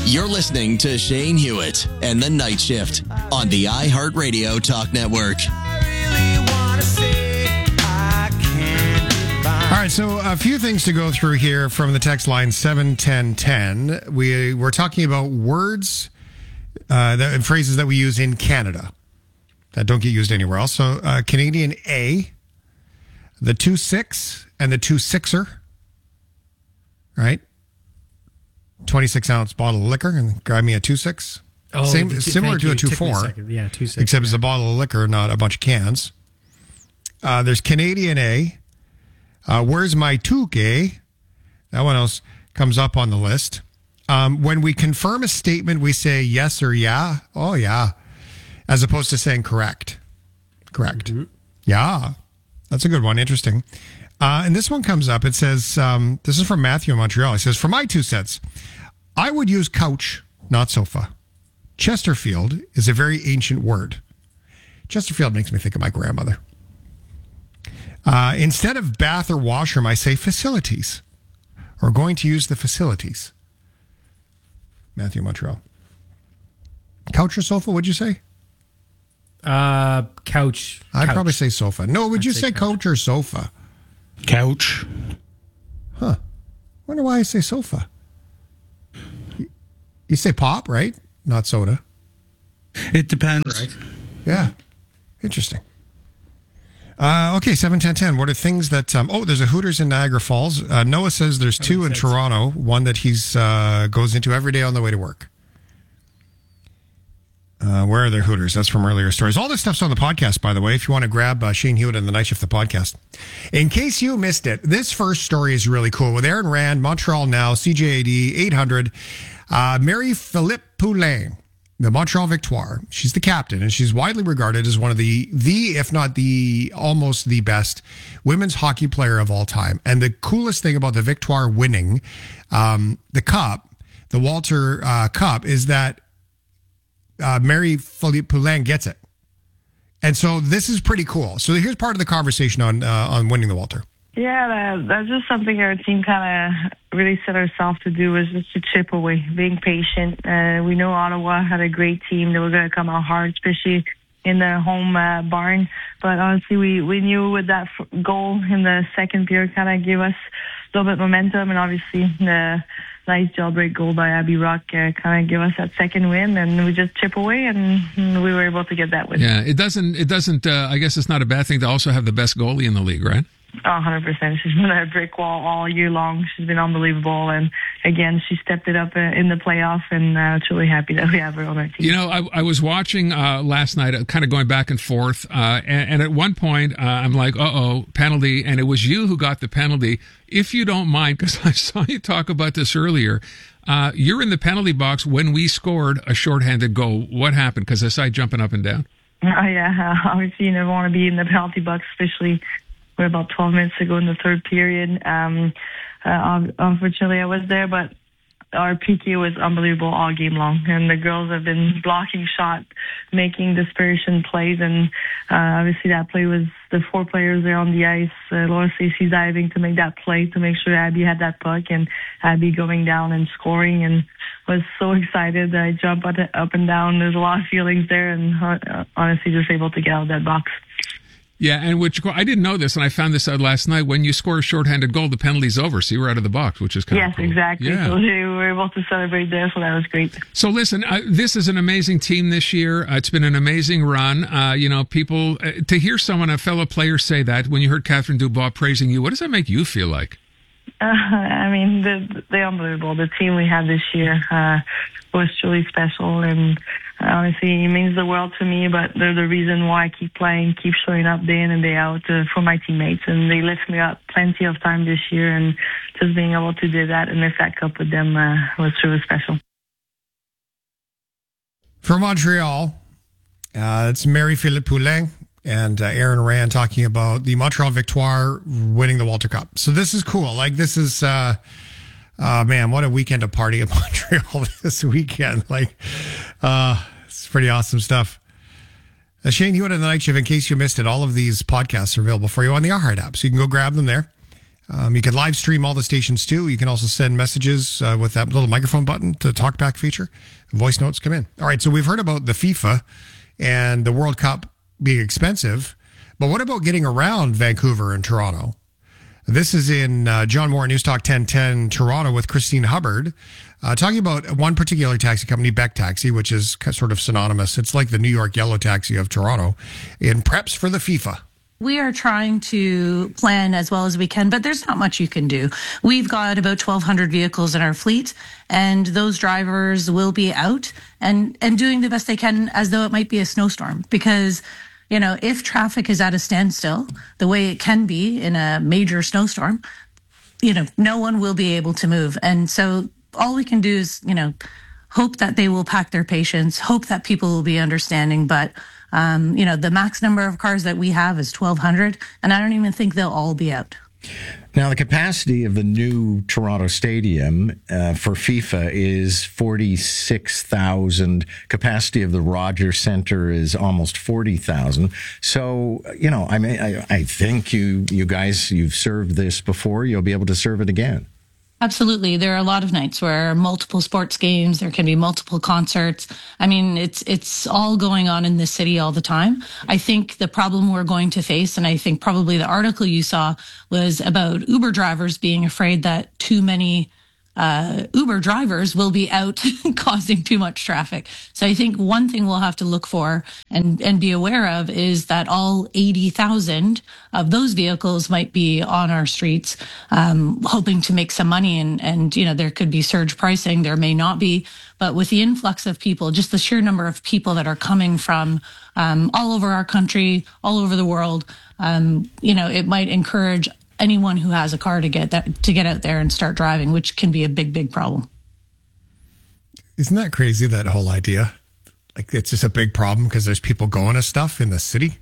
You're listening to Shane Hewitt and the Night Shift on the iHeartRadio Talk Network. All right, so a few things to go through here from the text line 71010. We're talking about words and phrases that we use in Canada that don't get used anywhere else. So Canadian A, the 2-6 and the 2-6er, right? 26-ounce bottle of liquor and grab me a 2-6. Oh, similar to a 2-4. Yeah, 2-6. Except it's a bottle of liquor, not a bunch of cans. There's Canadian A. Where's my touquet? That one else comes up on the list. When we confirm a statement, we say yes or yeah. Oh, yeah. As opposed to saying correct. Correct. Mm-hmm. Yeah. That's a good one. Interesting. And this one comes up. It says, this is from Matthew in Montreal. It says, for my 2 cents, I would use couch, not sofa. Chesterfield is a very ancient word. Chesterfield makes me think of my grandmother. Instead of bath or washroom, I say facilities. Or going to use the facilities. Matthew Montreal. Couch or sofa, would you say? Couch. I'd probably say sofa. No, would you say couch or sofa? Couch. Huh. Wonder why I say sofa. You say pop, right? Not soda. It depends. Right. Yeah. Interesting. Okay, 71010. What are things that... there's a Hooters in Niagara Falls. Noah says there's 2 in Toronto. One that he's goes into every day on the way to work. Where are their Hooters? That's from earlier stories. All this stuff's on the podcast, by the way, if you want to grab Shane Hewitt and the Night Shift, the podcast. In case you missed it, this first story is really cool. With Aaron Rand, Montreal Now, CJAD 800, Marie-Philippe Poulin, the Montreal Victoire. She's the captain, and she's widely regarded as one of the if not the, almost the best women's hockey player of all time. And the coolest thing about the Victoire winning the cup, the Walter Cup, is that Marie-Philippe Poulin gets it. And so this is pretty cool. So here's part of the conversation on winning the Walter. Yeah, that's just something our team kind of really set ourselves to do, was just to chip away, being patient. We know Ottawa had a great team. They were going to come out hard, especially in the home barn. But honestly, we knew with that goal in the second period kind of gave us a little bit of momentum, and obviously the nice jailbreak goal by Abby Rock kind of give us that second win, and we just chip away, and we were able to get that win. Yeah, it doesn't. I guess it's not a bad thing to also have the best goalie in the league, right? 100%. She's been a brick wall all year long. She's been unbelievable, and again, she stepped it up in the playoff, and truly happy that we have her on our team. You know, I was watching last night, kind of going back and forth, and at one point, I'm like, penalty, and it was you who got the penalty. If you don't mind, because I saw you talk about this earlier, you're in the penalty box when we scored a shorthanded goal. What happened? Because I saw you jumping up and down. Oh, yeah. Obviously, you never want to be in the penalty box, especially we're about 12 minutes to go in the third period. Unfortunately, I was there, but our PK was unbelievable all game long, and the girls have been blocking shot, making desperation plays, and obviously that play was the 4 players there on the ice. Laura Stacey diving to make that play to make sure Abby had that puck, and Abby going down and scoring, and was so excited that I jumped up and down. There's a lot of feelings there, and honestly just able to get out of that box. Yeah, and I didn't know this, and I found this out last night. When you score a shorthanded goal, the penalty's over, so you were out of the box, which is kind of cool. Yes, exactly. Yeah. So we were able to celebrate there, so that was great. So listen, this is an amazing team this year. It's been an amazing run. People, to hear a fellow player say that, when you heard Catherine Dubois praising you, what does that make you feel like? I mean, they're unbelievable. The team we had this year was truly special, and honestly, it means the world to me, but they're the reason why I keep playing, keep showing up day in and day out for my teammates, and they lift me up plenty of time this year, and just being able to do that and lift that cup with them was truly special. From Montreal, it's Marie-Philippe Poulin and Aaron Rand talking about the Montreal Victoire winning the Walter Cup. So this is cool. Like, this is... man, what a weekend to party in Montreal this weekend. It's pretty awesome stuff. Shane Hewitt and the Night Shift, in case you missed it, all of these podcasts are available for you on the iHeart app. So you can go grab them there. You can live stream all the stations too. You can also send messages with that little microphone button, the talkback feature. Voice notes come in. All right, so we've heard about the FIFA and the World Cup being expensive, but what about getting around Vancouver and Toronto? This is in John Moore News Talk 1010 Toronto with Christine Hubbard, talking about one particular taxi company, Beck Taxi, which is sort of synonymous. It's like the New York Yellow Taxi of Toronto, in preps for the FIFA. We are trying to plan as well as we can, but there's not much you can do. We've got about 1,200 vehicles in our fleet, and those drivers will be out and doing the best they can as though it might be a snowstorm. Because, you know, if traffic is at a standstill, the way it can be in a major snowstorm, you know, no one will be able to move. And so all we can do is, you know, hope that they will pack their patience, hope that people will be understanding, but you know, the max number of cars that we have is 1,200, and I don't even think they'll all be out. Now, the capacity of the new Toronto Stadium for FIFA is 46,000. Capacity of the Rogers Centre is almost 40,000. So, you know, I mean, I think you guys, you've served this before. You'll be able to serve it again. Absolutely. There are a lot of nights where multiple sports games, there can be multiple concerts. I mean, it's all going on in this city all the time. I think the problem we're going to face, and I think probably the article you saw was about Uber drivers being afraid that too many Uber drivers will be out causing too much traffic. So I think one thing we'll have to look for and be aware of is that all 80,000 of those vehicles might be on our streets, hoping to make some money. And, you know, there could be surge pricing. There may not be. But with the influx of people, just the sheer number of people that are coming from all over our country, all over the world, you know, it might encourage anyone who has a car to get out there and start driving, which can be a big problem. Isn't that crazy, that whole idea? Like, it's just a big problem because there's people going to stuff in the city.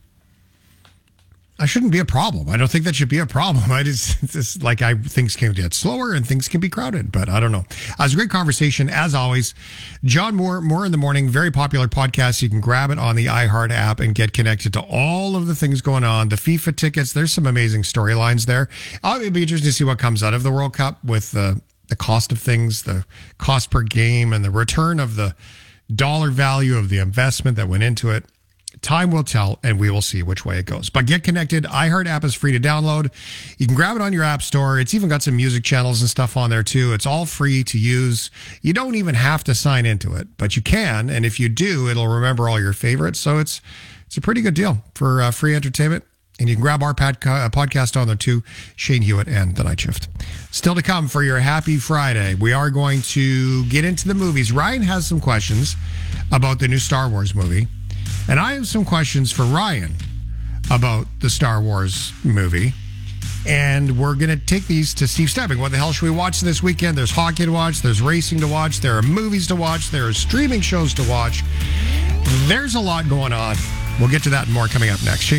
I shouldn't be a problem. I don't think that should be a problem. It's like things can get slower and things can be crowded, but I don't know. It was a great conversation, as always. John Moore in the Morning, very popular podcast. You can grab it on the iHeart app and get connected to all of the things going on. The FIFA tickets, there's some amazing storylines there. It'll be interesting to see what comes out of the World Cup with the cost of things, the cost per game, and the return of the dollar value of the investment that went into it. Time will tell, and we will see which way it goes. But get connected. iHeart app is free to download. You can grab it on your app store. It's even got some music channels and stuff on there, too. It's all free to use. You don't even have to sign into it, but you can. And if you do, it'll remember all your favorites. So it's a pretty good deal for free entertainment. And you can grab our podcast on there, too, Shane Hewitt and The Night Shift. Still to come for your happy Friday, we are going to get into the movies. Ryan has some questions about the new Star Wars movie. And I have some questions for Ryan about the Star Wars movie. And we're going to take these to Steve Stepping. What the hell should we watch this weekend? There's hockey to watch. There's racing to watch. There are movies to watch. There are streaming shows to watch. There's a lot going on. We'll get to that and more coming up next.